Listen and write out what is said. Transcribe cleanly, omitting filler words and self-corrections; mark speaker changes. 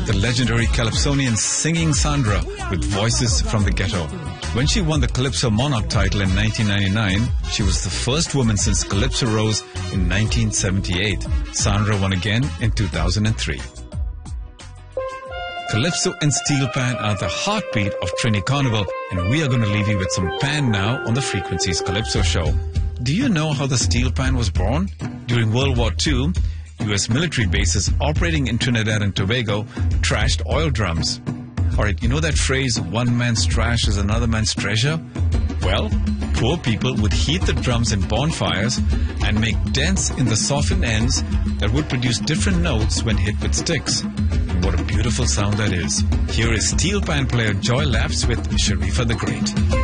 Speaker 1: the legendary Calypsonian Singing Sandra with Voices from the Ghetto. When she won the Calypso Monarch title in 1999, she was the first woman since Calypso rose in 1978. Sandra won again in 2003. Calypso and Steel Pan are the heartbeat of Trini Carnival, and we are going to leave you with some pan now on the Frequencies Calypso show. Do you know how the steel pan was born? During World War II, U.S. military bases operating in Trinidad and Tobago trashed oil drums. Alright, you know that phrase, one man's trash is another man's treasure? Well, poor people would heat the drums in bonfires and make dents in the softened ends that would produce different notes when hit with sticks. And what a beautiful sound that is. Here is steel pan player Joy Laps with Sharifa the Great.